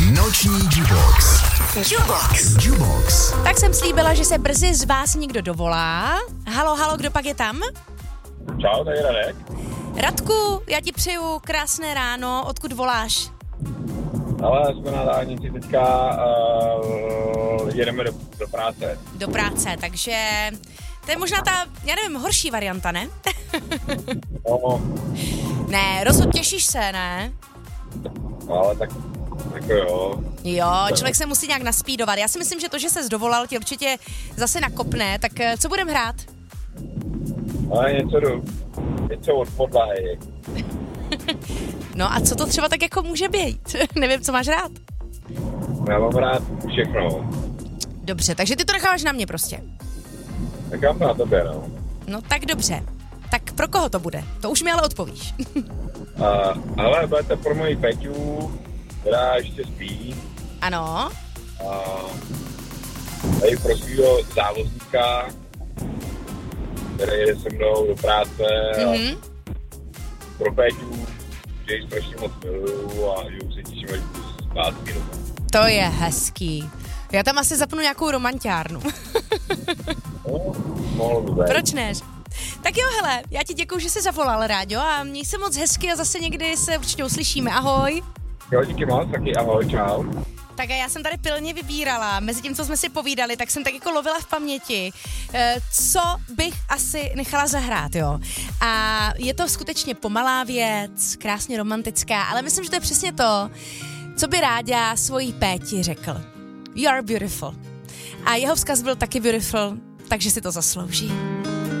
Noční Jubox. Jubox. Tak jsem slíbila, že se brzy z vás někdo dovolá. Halo, kdo pak je tam? Čau, tady Radek. Radku, já ti přeju krásné ráno, odkud voláš? Ale jsme na dálnici teďka, jedeme do práce. Do práce, takže to je možná ta, já nevím, horší varianta, ne? No, Ne, rozhodně těšíš se, ne? ale tak jako jo. Jo, člověk se musí nějak naspídovat. Já si myslím, že to, že ses dovolal, tě určitě zase nakopne, tak co budem hrát? Ale něco od podlahy. No a co to třeba tak jako může být? Nevím, co máš rád. Já mám rád všechno. Dobře, takže ty to necháváš na mě prostě. Tak já na tobě, no. No tak dobře. Tak pro koho to bude? To už mi ale odpovíš. Ale bude to pro moji Peťu, která ještě spí. Ano. Tady pro svýho závozníka, který jede se mnou do práce. Mhm. Pro Peťu, že ji strašně moc miluju a že už se těším, až budu zpátky doma. To je hezký. Já tam asi zapnu nějakou romantiárnu. No, mohlo by být. Proč ne? Tak jo, hele, já ti děkuju, že jsi zavolal, Ráďo, a měj se moc hezky a zase někdy se určitě uslyšíme. Ahoj. Jo, díky moc, taky ahoj, čau. Tak a já jsem tady pilně vybírala, mezi tím, co jsme si povídali, tak jsem tak jako lovila v paměti, co bych asi nechala zahrát, jo. A je to skutečně pomalá věc, krásně romantická, ale myslím, že to je přesně to, co by Ráďa svojí Péti řekl. You are beautiful. A jeho vzkaz byl taky beautiful, takže si to zaslouží.